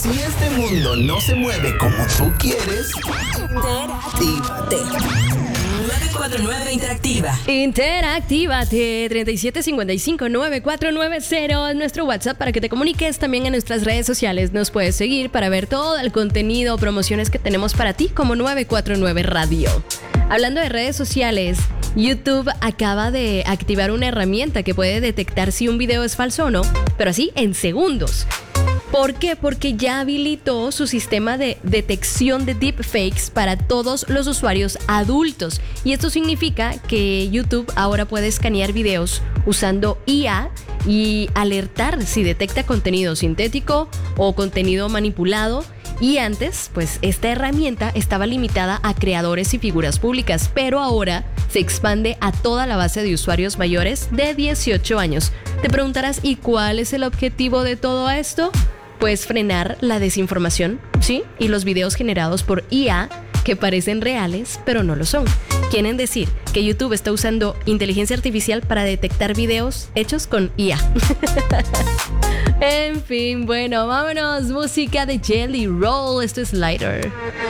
Si este mundo no se mueve como tú quieres, interactívate. 949 Interactiva. Interactívate 3755-9490 es nuestro WhatsApp para que te comuniques. También en nuestras redes sociales nos puedes seguir para ver todo el contenido o promociones que tenemos para ti como 949 Radio. Hablando de redes sociales, YouTube acaba de activar una herramienta que puede detectar si un video es falso o no, pero así en segundos. ¿Por qué? Porque ya habilitó su sistema de detección de deepfakes para todos los usuarios adultos. Y esto significa que YouTube ahora puede escanear videos usando IA y alertar si detecta contenido sintético o contenido manipulado. Y antes, pues esta herramienta estaba limitada a creadores y figuras públicas, pero ahora se expande a toda la base de usuarios mayores de 18 años. Te preguntarás, ¿y cuál es el objetivo de todo esto? Pues frenar la desinformación, ¿sí? Y los videos generados por IA que parecen reales, pero no lo son. Quieren decir que YouTube está usando inteligencia artificial para detectar videos hechos con IA. En fin, bueno, vámonos. Música de Jelly Roll. Esto es Lighter.